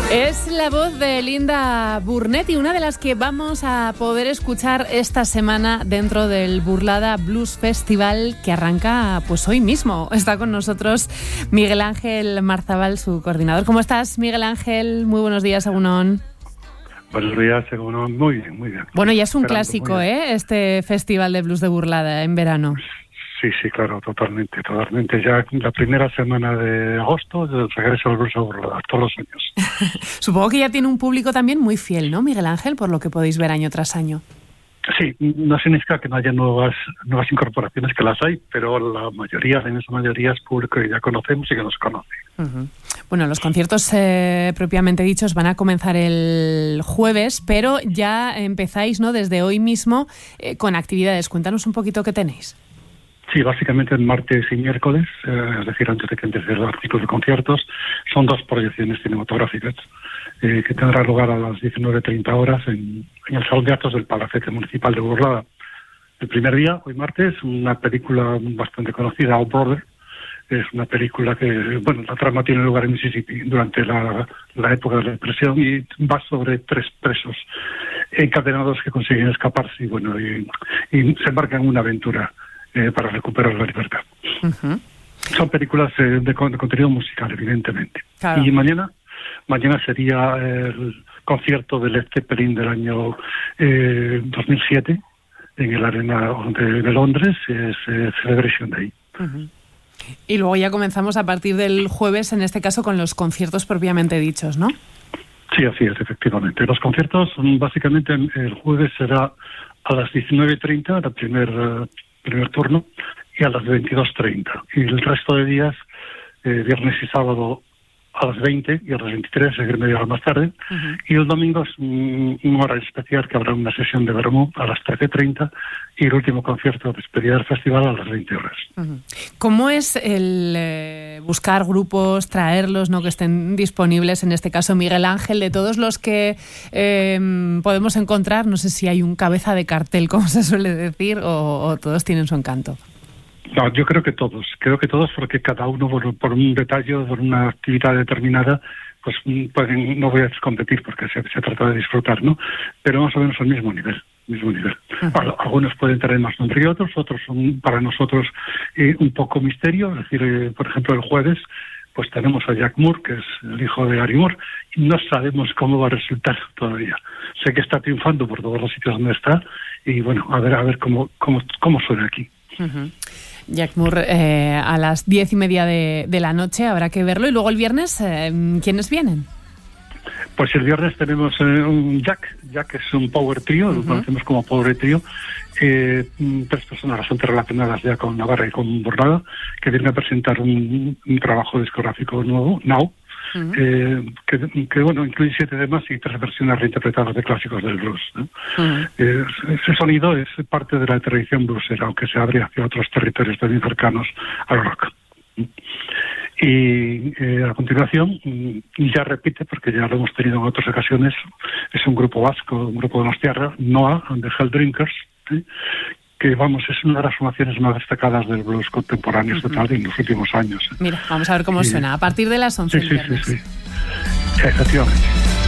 Es la voz de Linda Burnett y una de las que vamos a poder escuchar esta semana dentro del Burlada Blues Festival, que arranca pues hoy mismo. Está con nosotros Miguel Ángel Marzabal, su coordinador. ¿Cómo estás, Miguel Ángel? Muy buenos días, Egunon. Buenos días, Egunon. Muy bien, muy bien. Bueno, ya es un clásico, este Festival de Blues de Burlada en verano. Sí, claro, totalmente. Ya la primera semana de agosto regreso al Blues de Burlada, todos los años. Supongo que ya tiene un público también muy fiel, ¿no, Miguel Ángel? Por lo que podéis ver año tras año. Sí, no significa que no haya nuevas incorporaciones, que las hay, pero la inmensa mayoría es público que ya conocemos y que nos conoce. Uh-huh. Bueno, los conciertos propiamente dichos van a comenzar el jueves, pero ya empezáis, ¿no?, desde hoy mismo con actividades. Cuéntanos un poquito qué tenéis. Sí, básicamente el martes y miércoles, es decir, antes de que empiece el ciclo de conciertos, son 2 proyecciones cinematográficas que tendrán lugar a las 19:30 horas en el Salón de Actos del Palacete Municipal de Burlada. El primer día, hoy martes, una película bastante conocida, Our Brother. Es una película que, la trama tiene lugar en Mississippi durante la época de la represión y va sobre 3 presos encadenados que consiguen escaparse y se embarcan en una aventura para recuperar la libertad. Uh-huh. Son películas de contenido musical, evidentemente. Claro. Y mañana sería el concierto de Led Zeppelin del año 2007 en el Arena de Londres, es Celebration Day. Uh-huh. Y luego ya comenzamos a partir del jueves, en este caso, con los conciertos propiamente dichos, ¿no? Sí, así es, efectivamente. Los conciertos, básicamente, el jueves será a las 19:30, el primer turno, y a las 22:30. Y el resto de días, viernes y sábado, a las 20 y a las 23, media hora más tarde. Uh-huh. Y el domingo es un hora especial, que habrá una sesión de vermú a las 13:30 y el último concierto de despedida del festival a las 20 horas. Uh-huh. ¿Cómo es el buscar grupos, traerlos, ¿no?, que estén disponibles? En este caso, Miguel Ángel, de todos los que podemos encontrar, no sé si hay un cabeza de cartel, como se suele decir, o todos tienen su encanto. No, yo creo que todos porque cada uno por un detalle, por una actividad determinada, pues no voy a competir porque se trata de disfrutar, ¿no? Pero más o menos al mismo nivel. Uh-huh. Algunos pueden tener más nombre que otros son para nosotros un poco misterio, es decir, por ejemplo, el jueves pues tenemos a Jack Moore, que es el hijo de Gary Moore, y no sabemos cómo va a resultar todavía. Sé que está triunfando por todos los sitios donde está, y a ver cómo suena aquí. Uh-huh. Jack Moore a las 10:30 de la noche, habrá que verlo. Y luego el viernes, ¿quiénes vienen? Pues el viernes tenemos un Jack es un power trio, lo conocemos como power trio, 3 personas bastante relacionadas ya con Navarra y con Burlada, que vienen a presentar un trabajo discográfico nuevo, Now, que incluye 7 temas y 3 versiones reinterpretadas de clásicos del blues, ¿no? Uh-huh. Ese sonido es parte de la tradición bluesera, aunque se abre hacia otros territorios también cercanos al rock. Y a continuación, ya repite, porque ya lo hemos tenido en otras ocasiones, es un grupo vasco, un grupo de Donostiarra, Noah and the Helldrinkers, que es una de las formaciones más destacadas del blues contemporáneo estatal en los últimos años. Mira, vamos a ver cómo suena, a partir de las 11. Sí, efectivamente.